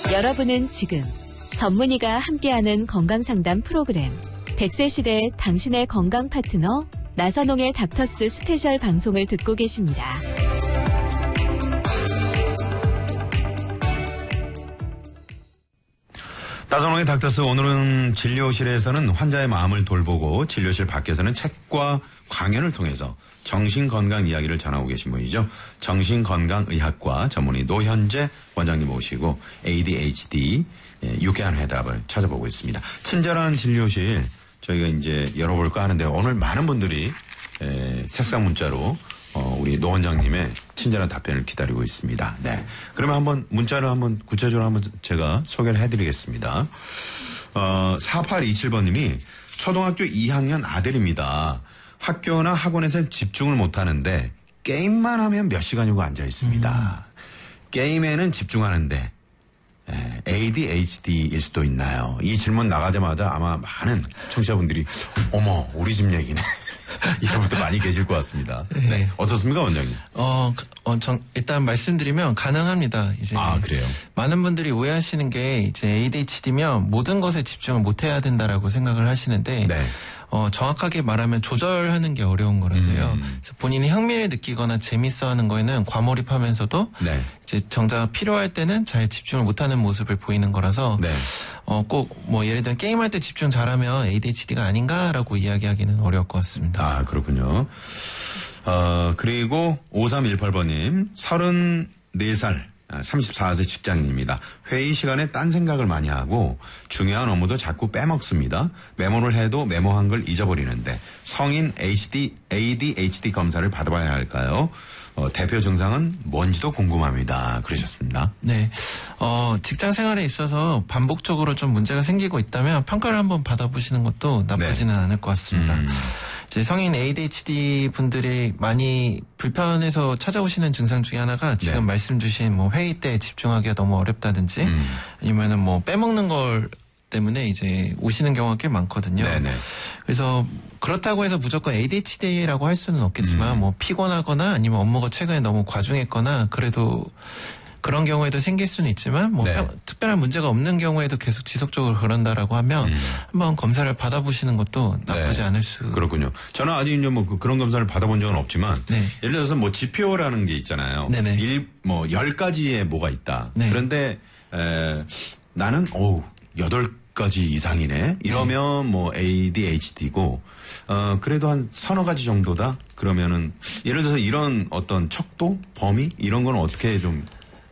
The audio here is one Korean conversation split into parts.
여러분은 지금 전문의가 함께하는 건강상담 프로그램 100세 시대 당신의 건강 파트너 나선홍의 닥터스 스페셜 방송을 듣고 계십니다. 나선홍의 닥터스, 오늘은 진료실에서는 환자의 마음을 돌보고 진료실 밖에서는 책과 강연을 통해서 정신건강 이야기를 전하고 계신 분이죠. 정신건강의학과 전문의 노현재 원장님 모시고 ADHD 유쾌한 해답을 찾아보고 있습니다. 친절한 진료실 저희가 이제 열어볼까 하는데 오늘 많은 분들이 색상 문자로 우리 노 원장님의 친절한 답변을 기다리고 있습니다. 네. 그러면 한번 문자를 한번 구체적으로 한번 제가 소개를 해드리겠습니다. 4827번님이 초등학교 2학년 아들입니다. 학교나 학원에서 집중을 못하는데 게임만 하면 몇 시간이고 앉아 있습니다. 게임에는 집중하는데 ADHD일 수도 있나요? 이 질문 나가자마자 아마 많은 청취자분들이 어머 우리 집 얘기네 이런 분들 많이 계실 것 같습니다. 네. 어떻습니까, 원장님? 일단 말씀드리면 가능합니다. 이제 그래요? 많은 분들이 오해하시는 게 이제 ADHD면 모든 것에 집중을 못해야 된다라고 생각을 하시는데 네. 정확하게 말하면 조절하는 게 어려운 거라서요. 그래서 본인이 흥미를 느끼거나 재밌어하는 거에는 과몰입하면서도 네. 이제 정작 필요할 때는 잘 집중을 못하는 모습을 보이는 거라서 네. 꼭 뭐 예를 들면 게임할 때 집중 잘하면 ADHD가 아닌가라고 이야기하기는 어려울 것 같습니다. 그렇군요. 그리고 5318번님 34살 34세 직장인입니다. 회의 시간에 딴 생각을 많이 하고 중요한 업무도 자꾸 빼먹습니다. 메모를 해도 메모한 걸 잊어버리는데 성인 ADHD 검사를 받아봐야 할까요? 대표 증상은 뭔지도 궁금합니다. 그러셨습니다. 네. 직장 생활에 있어서 반복적으로 좀 문제가 생기고 있다면 평가를 한번 받아보시는 것도 나쁘지는 않을 것 같습니다. 이제 성인 ADHD 분들이 많이 불편해서 찾아오시는 증상 중에 하나가 지금 말씀 주신 뭐 회의 때 집중하기가 너무 어렵다든지 아니면은 뭐 빼먹는 걸 때문에 이제 오시는 경우가 꽤 많거든요. 네네. 그래서 그렇다고 해서 무조건 ADHD라고 할 수는 없겠지만 뭐 피곤하거나 아니면 업무가 최근에 너무 과중했거나 그래도 그런 경우에도 생길 수는 있지만 뭐 특별한 문제가 없는 경우에도 계속 지속적으로 그런다라고 하면 한번 검사를 받아보시는 것도 나쁘지 않을 수. 그렇군요. 저는 아직 이제 뭐 그런 검사를 받아본 적은 없지만 예를 들어서 뭐 지표라는 게 있잖아요. 10가지의 뭐가 있다. 그런데 나는 8가지 이상이네. 이러면 뭐 ADHD고 그래도 한 서너 가지 정도다. 그러면은 예를 들어서 이런 어떤 척도, 범위 이런 건 어떻게 좀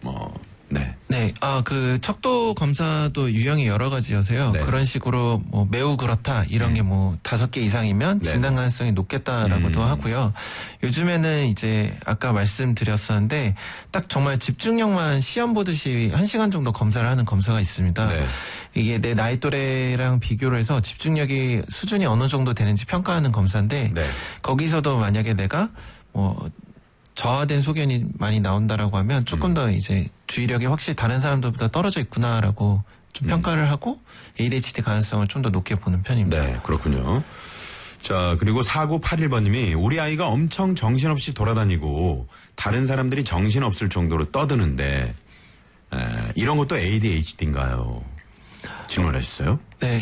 그 척도 검사도 유형이 여러 가지여서요. 그런 식으로 뭐 매우 그렇다 이런 게 뭐 5개 이상이면 진단 가능성이 높겠다라고도 하고요. 요즘에는 이제 아까 말씀드렸었는데 딱 정말 집중력만 시험 보듯이 1시간 정도 검사를 하는 검사가 있습니다. 이게 내 나이 또래랑 비교를 해서 집중력이 수준이 어느 정도 되는지 평가하는 검사인데 거기서도 만약에 내가 저하된 소견이 많이 나온다라고 하면 조금 더 이제 주의력이 확실히 다른 사람들보다 떨어져 있구나라고 좀 평가를 하고 ADHD 가능성을 좀 더 높게 보는 편입니다. 네, 그렇군요. 자, 그리고 4981번님이 우리 아이가 엄청 정신없이 돌아다니고 다른 사람들이 정신없을 정도로 떠드는데 이런 것도 ADHD인가요? 질문하셨어요? 네.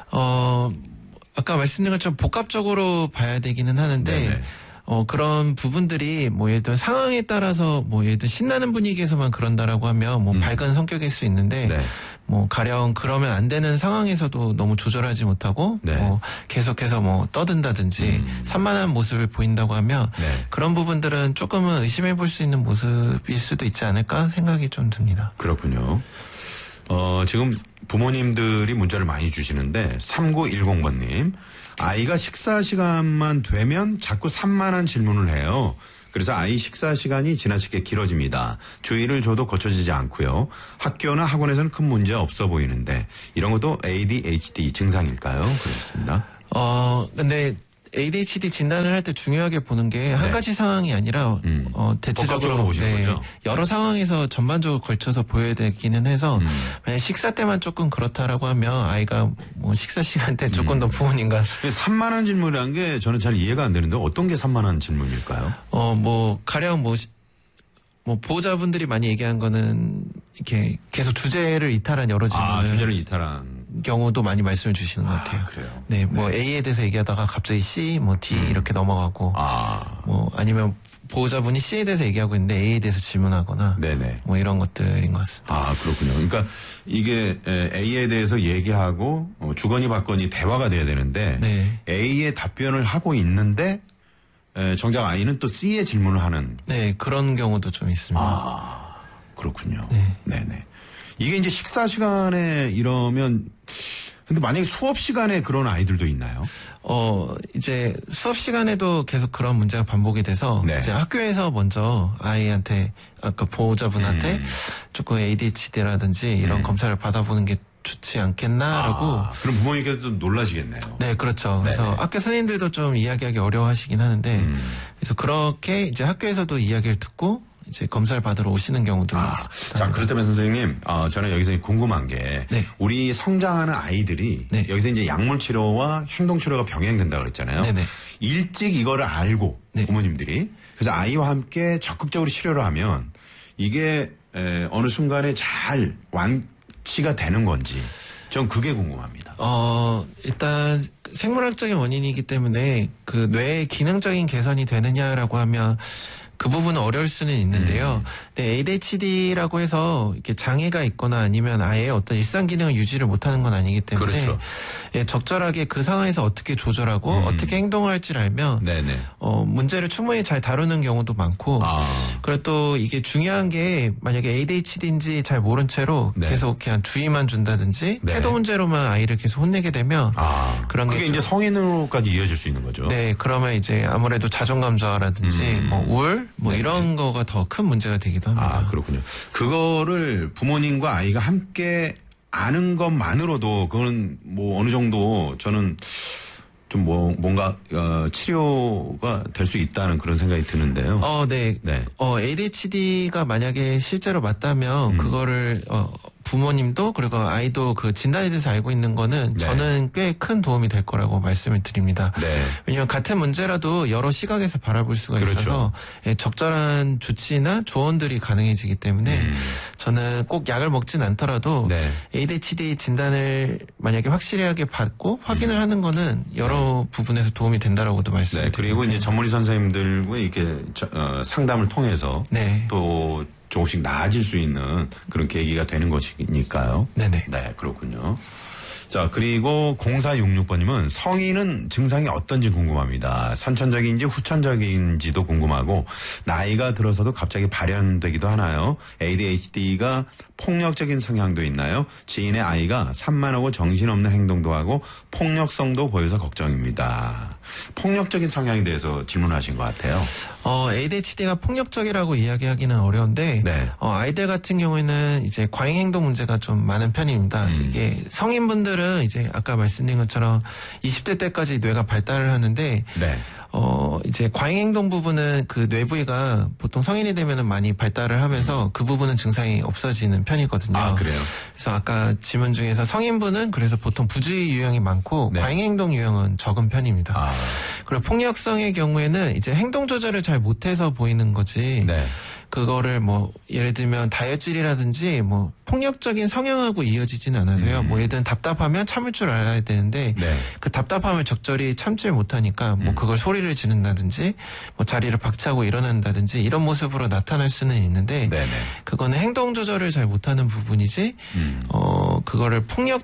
아까 말씀드린 것처럼 복합적으로 봐야 되기는 하는데 그런 부분들이 뭐 예를 들어 상황에 따라서 뭐 예를 들어 신나는 분위기에서만 그런다라고 하면 뭐 밝은 성격일 수 있는데 뭐 가령 그러면 안 되는 상황에서도 너무 조절하지 못하고 뭐 계속해서 뭐 떠든다든지 산만한 모습을 보인다고 하면 그런 부분들은 조금은 의심해 볼 수 있는 모습일 수도 있지 않을까 생각이 좀 듭니다. 그렇군요. 지금 부모님들이 문자를 많이 주시는데 3910번님 아이가 식사 시간만 되면 자꾸 산만한 질문을 해요. 그래서 아이 식사 시간이 지나치게 길어집니다. 주의를 줘도 고쳐지지 않고요. 학교나 학원에서는 큰 문제 없어 보이는데 이런 것도 ADHD 증상일까요? 그렇습니다. 근데 ADHD 진단을 할 때 중요하게 보는 게 한 가지 상황이 아니라 대체적으로 여러 상황에서 전반적으로 걸쳐서 보여야 되기는 해서 만약 식사 때만 조금 그렇다라고 하면 아이가 뭐 식사 시간 때 조금 더 부모님과 산만한 질문이라는 게 저는 잘 이해가 안 되는데 어떤 게 산만한 질문일까요? 뭐 가령 뭐 보호자분들이 많이 얘기한 거는 이렇게 계속 주제를 이탈한 여러 질문을 주제를 이탈한 경우도 많이 말씀을 주시는 것 같아요. 그래요? 네, 뭐 A에 대해서 얘기하다가 갑자기 C, 뭐 D 이렇게 넘어가고, 뭐 아니면 보호자분이 C에 대해서 얘기하고 있는데 A에 대해서 질문하거나, 네네. 뭐 이런 것들인 것 같습니다. 그렇군요. 그러니까 이게 A에 대해서 얘기하고 주거니 받거니 대화가 돼야 되는데 네. A의 답변을 하고 있는데 정작 I는 또 C의 질문을 하는. 네, 그런 경우도 좀 있습니다. 그렇군요. 네. 네네. 이게 이제 식사 시간에 이러면 근데 만약에 수업 시간에 그런 아이들도 있나요? 이제 수업 시간에도 계속 그런 문제가 반복이 돼서 네. 이제 학교에서 먼저 아이한테 아까 보호자분한테 조금 ADHD라든지 이런 검사를 받아보는 게 좋지 않겠나라고. 그럼 부모님께서도 놀라시겠네요. 네, 그렇죠. 그래서 네네. 학교 선생님들도 좀 이야기하기 어려워하시긴 하는데 그래서 그렇게 이제 학교에서도 이야기를 듣고 이제 검사를 받으러 오시는 경우도 있습니다. 자, 그렇다면 선생님, 저는 여기서 궁금한 게 네. 우리 성장하는 아이들이 네. 여기서 이제 약물 치료와 행동 치료가 병행된다고 그랬잖아요. 네네. 일찍 이거를 알고 네. 부모님들이 그래서 아이와 함께 적극적으로 치료를 하면 이게 어느 순간에 잘 완치가 되는 건지 전 그게 궁금합니다. 일단 생물학적인 원인이기 때문에 그 뇌의 기능적인 개선이 되느냐라고 하면 그 부분은 어려울 수는 있는데요. 근데 ADHD라고 해서 이렇게 장애가 있거나 아니면 아예 어떤 일상 기능을 유지를 못하는 건 아니기 때문에 그렇죠. 예, 적절하게 그 상황에서 어떻게 조절하고 어떻게 행동을 할지를 알면 네네. 문제를 충분히 잘 다루는 경우도 많고 그리고 또 이게 중요한 게 만약에 ADHD인지 잘 모른 채로 네. 계속 그냥 주의만 준다든지 네. 태도 문제로만 아이를 계속 혼내게 되면 그런 그게 게 이제 성인으로까지 이어질 수 있는 거죠. 네, 그러면 이제 아무래도 자존감 저하라든지 뭐 우울 뭐 네네. 이런 거가 더 큰 문제가 되기도 합니다. 그렇군요. 그거를 부모님과 아이가 함께 아는 것만으로도 그거는 뭐 어느 정도 저는 좀 뭔가 치료가 될 수 있다는 그런 생각이 드는데요. 네. 네. ADHD가 만약에 실제로 맞다면 그거를 부모님도 그리고 아이도 그 진단에 대해서 알고 있는 거는 네. 저는 꽤 큰 도움이 될 거라고 말씀을 드립니다. 네. 왜냐하면 같은 문제라도 여러 시각에서 바라볼 수가 그렇죠. 있어서 적절한 조치나 조언들이 가능해지기 때문에 저는 꼭 약을 먹진 않더라도 네. ADHD 진단을 만약에 확실하게 받고 확인을 하는 거는 여러 부분에서 도움이 된다라고도 말씀드립니다. 그리고 이제 전문의 선생님들과 이렇게 상담을 통해서 네. 또 조금씩 나아질 수 있는 그런 계기가 되는 것이니까요. 네네. 네, 그렇군요. 자, 그리고 0466번님은 성인은 증상이 어떤지 궁금합니다. 선천적인지 후천적인지도 궁금하고 나이가 들어서도 갑자기 발현되기도 하나요? ADHD가 폭력적인 성향도 있나요? 지인의 아이가 산만하고 정신없는 행동도 하고 폭력성도 보여서 걱정입니다. 폭력적인 성향에 대해서 질문하신 것 같아요. ADHD가 폭력적이라고 이야기하기는 어려운데 네. 아이들 같은 경우에는 이제 과잉 행동 문제가 좀 많은 편입니다. 이게 성인분들은 이제 아까 말씀드린 것처럼 20대 때까지 뇌가 발달을 하는데 네. 이제 과잉 행동 부분은 그 뇌 부위가 보통 성인이 되면은 많이 발달을 하면서 그 부분은 증상이 없어지는 편이거든요. 그래요? 그래서 아까 질문 중에서 성인분은 그래서 보통 부주의 유형이 많고 네. 과잉 행동 유형은 적은 편입니다. 그리고 폭력성의 경우에는 이제 행동 조절을 잘 못해서 보이는 거지. 네. 그거를 뭐 예를 들면 다혈질이라든지 뭐 폭력적인 성향하고 이어지지는 않아서요. 뭐 예를 들면 답답하면 참을 줄 알아야 되는데 네. 그 답답함을 적절히 참질 못하니까 뭐 그걸 소리를 지른다든지 뭐 자리를 박차고 일어난다든지 이런 모습으로 나타날 수는 있는데 네네. 그거는 행동 조절을 잘 못하는 부분이지 그거를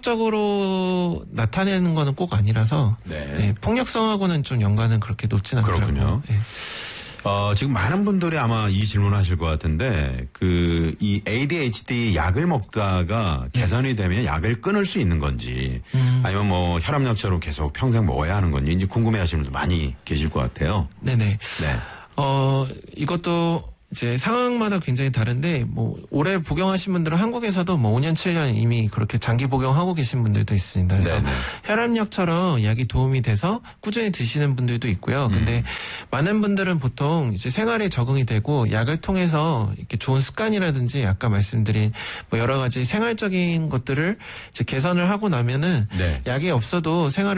폭력적으로 나타내는 거는 꼭 아니라서 네. 폭력성하고는 좀 연관은 그렇게 높진 않더라고요. 그렇군요. 네. 지금 많은 분들이 아마 이 질문을 하실 것 같은데, 이 ADHD 약을 먹다가 개선이 되면 약을 끊을 수 있는 건지, 아니면 뭐 혈압약처럼 계속 평생 먹어야 하는 건지, 이제 궁금해 하시는 분들 많이 계실 것 같아요. 네네. 네. 이것도 이제 상황마다 굉장히 다른데 뭐 올해 복용하신 분들은 한국에서도 뭐 5년 7년 이미 그렇게 장기 복용하고 계신 분들도 있습니다. 그래서 네네. 혈압약처럼 약이 도움이 돼서 꾸준히 드시는 분들도 있고요. 근데 많은 분들은 보통 이제 생활에 적응이 되고 약을 통해서 이렇게 좋은 습관이라든지 아까 말씀드린 뭐 여러 가지 생활적인 것들을 이제 개선을 하고 나면은 네. 약이 없어도 생활을